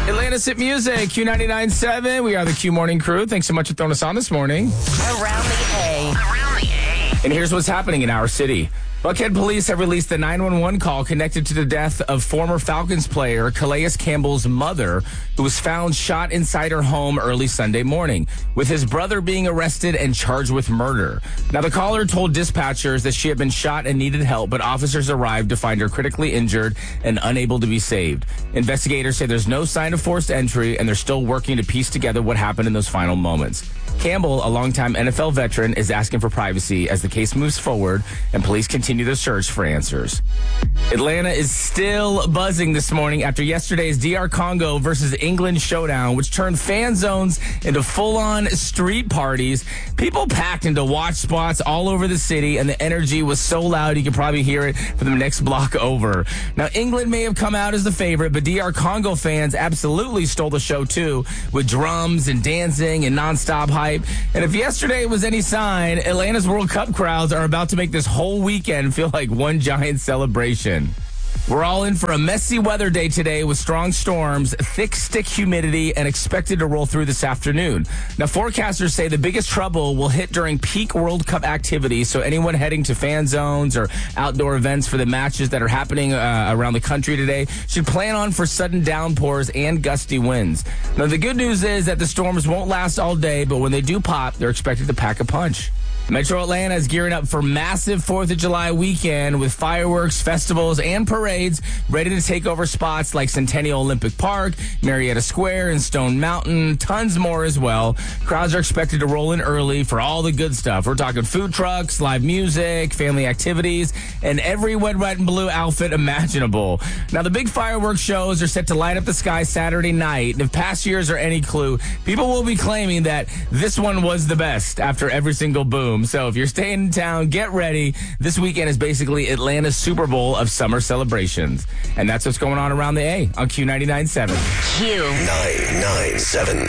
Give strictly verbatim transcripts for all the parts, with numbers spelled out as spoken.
Atlanta's Hit Music, Q ninety-nine point seven. We are the Q Morning Crew. Thanks so much for throwing us on this morning. Around the A. Around the A. And here's what's happening in our city. Buckhead police have released the nine one one call connected to the death of former Falcons player Calais Campbell's mother, who was found shot inside her home early Sunday morning, with his brother being arrested and charged with murder. Now, the caller told dispatchers that she had been shot and needed help, but officers arrived to find her critically injured and unable to be saved. Investigators say there's no sign of forced entry, and they're still working to piece together what happened in those final moments. Campbell, a longtime N F L veteran, is asking for privacy as the case moves forward and police continue their search for answers. Atlanta is still buzzing this morning after yesterday's D R Congo versus England showdown, which turned fan zones into full-on street parties. People packed into watch spots all over the city, and the energy was so loud you could probably hear it for the next block over. Now, England may have come out as the favorite, but D R Congo fans absolutely stole the show too, with drums and dancing and nonstop hype. And if yesterday was any sign, Atlanta's World Cup crowds are about to make this whole weekend feel like one giant celebration. We're all in for a messy weather day today with strong storms, thick stick humidity, and expected to roll through this afternoon. Now, forecasters say the biggest trouble will hit during peak World Cup activity, so anyone heading to fan zones or outdoor events for the matches that are happening uh, around the country today should plan on for sudden downpours and gusty winds. Now, the good news is that the storms won't last all day, but when they do pop, they're expected to pack a punch. Metro Atlanta is gearing up for massive fourth of July weekend with fireworks, festivals, and parades ready to take over spots like Centennial Olympic Park, Marietta Square, and Stone Mountain, tons more as well. Crowds are expected to roll in early for all the good stuff. We're talking food trucks, live music, family activities, and every red, white, and blue outfit imaginable. Now, the big fireworks shows are set to light up the sky Saturday night, and if past years are any clue, people will be claiming that this one was the best after every single boom. So if you're staying in town, get ready. This weekend is basically Atlanta's Super Bowl of summer celebrations. And that's what's going on around the A on Q ninety-nine point seven. Q ninety-nine point seven.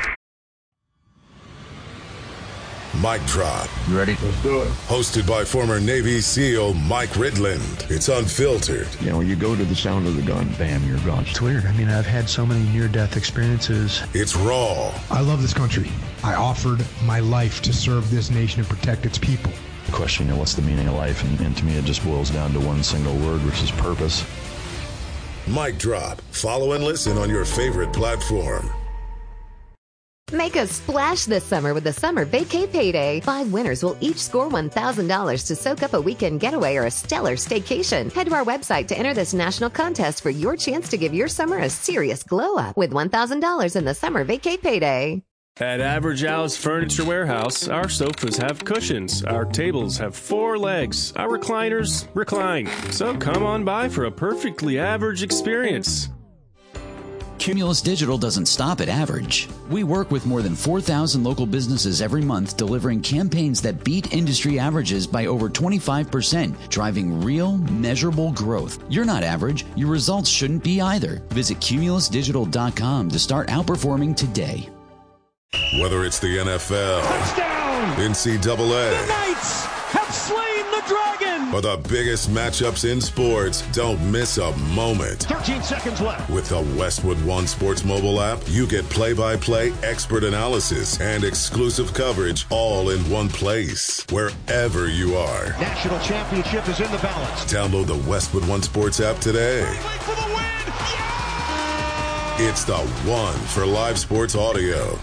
Mic Drop. You ready? Let's do it. Hosted by former Navy SEAL Mike Ridland. It's unfiltered. You know, you go to the sound of the gun, bam, you're gone. It's weird. I mean, I've had so many near-death experiences. It's raw. I love this country. I offered my life to serve this nation and protect its people. The question, you know, what's the meaning of life? And, and to me, it just boils down to one single word, which is purpose. Mic Drop. Follow and listen on your favorite platform. Make a splash this summer with the Summer Vacay Payday. Five winners will each score one thousand dollars to soak up a weekend getaway or a stellar staycation. Head to our website to enter this national contest for your chance to give your summer a serious glow up with one thousand dollars in the Summer Vacay Payday. At Average Al's Furniture Warehouse, our sofas have cushions, our tables have four legs, our recliners recline. So come on by for a perfectly average experience. Cumulus Digital doesn't stop at average. We work with more than four thousand local businesses every month, delivering campaigns that beat industry averages by over twenty-five percent, driving real, measurable growth. You're not average. Your results shouldn't be either. Visit cumulus digital dot com to start outperforming today. Whether it's the N F L, touchdown, N C double A, the Knights have slain the dragon, or the biggest matchups in sports, don't miss a moment. thirteen seconds left. With the Westwood One Sports mobile app, you get play-by-play, expert analysis, and exclusive coverage all in one place, wherever you are. National championship is in the balance. Download the Westwood One Sports app today. For the win. Yeah! It's the one for live sports audio.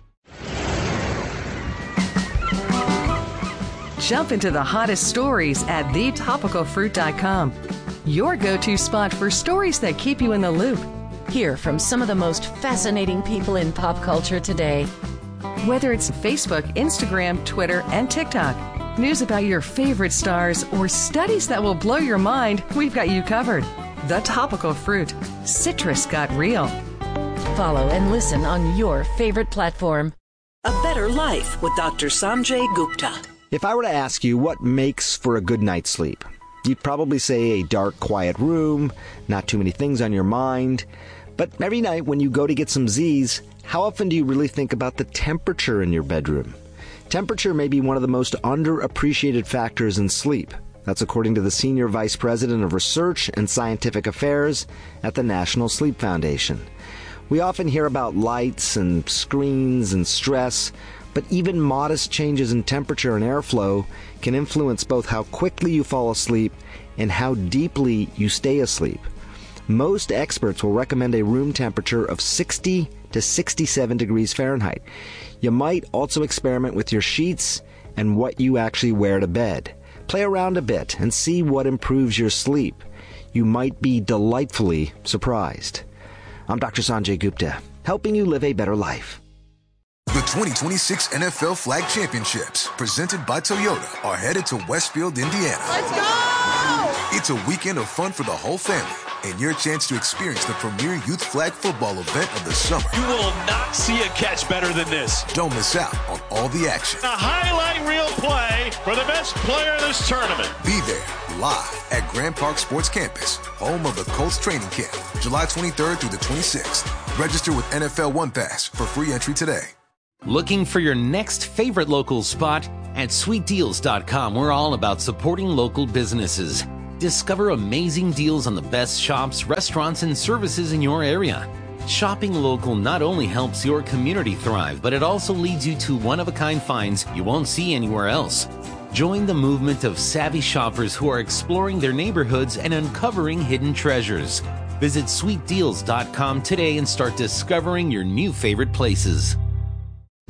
Jump into the hottest stories at the topical fruit dot com. Your go-to spot for stories that keep you in the loop. Hear from some of the most fascinating people in pop culture today. Whether it's Facebook, Instagram, Twitter, and TikTok, news about your favorite stars, or studies that will blow your mind, we've got you covered. The Topical Fruit. Citrus got real. Follow and listen on your favorite platform. A Better Life with Doctor Sanjay Gupta. If I were to ask you what makes for a good night's sleep, you'd probably say a dark, quiet room, not too many things on your mind. But every night when you go to get some Z's, how often do you really think about the temperature in your bedroom? Temperature may be one of the most underappreciated factors in sleep. That's according to the Senior Vice President of Research and Scientific Affairs at the National Sleep Foundation. We often hear about lights and screens and stress, but even modest changes in temperature and airflow can influence both how quickly you fall asleep and how deeply you stay asleep. Most experts will recommend a room temperature of sixty to sixty-seven degrees Fahrenheit. You might also experiment with your sheets and what you actually wear to bed. Play around a bit and see what improves your sleep. You might be delightfully surprised. I'm Doctor Sanjay Gupta, helping you live a better life. The twenty twenty-six N F L Flag Championships, presented by Toyota, are headed to Westfield, Indiana. Let's go! It's a weekend of fun for the whole family and your chance to experience the premier youth flag football event of the summer. You will not see a catch better than this. Don't miss out on all the action. A highlight reel play for the best player in this tournament. Be there live at Grand Park Sports Campus, home of the Colts training camp, July twenty-third through the twenty-sixth. Register with N F L One Pass for free entry today. Looking for your next favorite local spot? At sweet deals dot com, we're all about supporting local businesses. Discover amazing deals on the best shops, restaurants, and services in your area. Shopping local not only helps your community thrive, but it also leads you to one-of-a-kind finds you won't see anywhere else. Join the movement of savvy shoppers who are exploring their neighborhoods and uncovering hidden treasures. Visit sweet deals dot com today and start discovering your new favorite places.